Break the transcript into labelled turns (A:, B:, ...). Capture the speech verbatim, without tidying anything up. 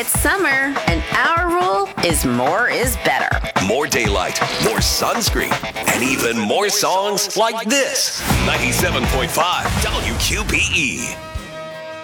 A: It's summer, and our rule is more is better.
B: More daylight, more sunscreen, and even more songs like this. ninety-seven point five W Q B E.